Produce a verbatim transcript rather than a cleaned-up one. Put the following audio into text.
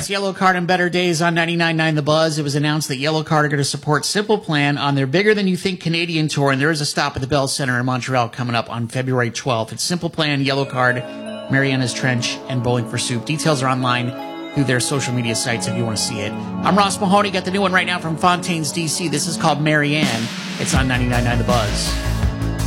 Yes, Yellow Card and Better Days on ninety-nine point nine The Buzz. It was announced that Yellow Card are going to support Simple Plan on their Bigger Than You Think Canadian tour, and there is a stop at the Bell Centre in Montreal coming up on February twelfth. It's Simple Plan, Yellow Card, Mariana's Trench, and Bowling for Soup. Details are online through their social media sites if you want to see it. I'm Ross Mahoney. Got the new one right now from Fontaine's D C. This is called Marianne. It's on ninety-nine point nine The Buzz.